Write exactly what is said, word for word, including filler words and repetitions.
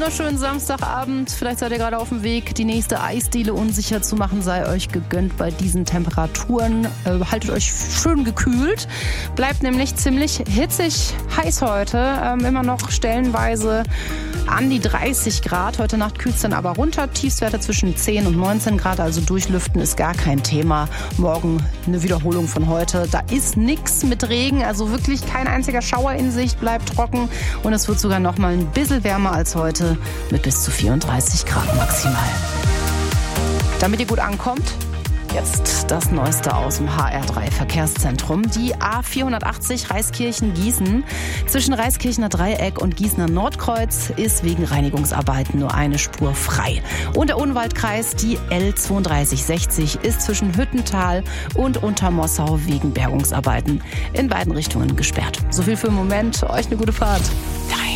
wunderschönen Samstagabend. Vielleicht seid ihr gerade auf dem Weg, die nächste Eisdiele unsicher zu machen. Sei euch gegönnt bei diesen Temperaturen. Äh, haltet euch schön gekühlt. Bleibt nämlich ziemlich hitzig heiß heute. Ähm, immer noch stellenweise an die dreißig Grad. Heute Nacht kühlt es dann aber runter. Tiefstwerte zwischen zehn und neunzehn Grad. Also durchlüften ist gar kein Thema. Morgen eine Wiederholung von heute. Da ist nichts mit Regen. Also wirklich kein einziger Schauer in Sicht. Bleibt trocken. Und es wird sogar noch mal ein bisschen wärmer als heute mit bis zu vierunddreißig Grad maximal. Damit ihr gut ankommt, jetzt das Neueste aus dem H R drei Verkehrszentrum. Die A vierhundertachtzig Reiskirchen-Gießen zwischen Reiskirchener Dreieck und Gießener Nordkreuz ist wegen Reinigungsarbeiten nur eine Spur frei. Und der Odenwaldkreis, die L zweiunddreißig sechzig, ist zwischen Hüttental und Untermossau wegen Bergungsarbeiten in beiden Richtungen gesperrt. So viel für den Moment. Euch eine gute Fahrt. Drei.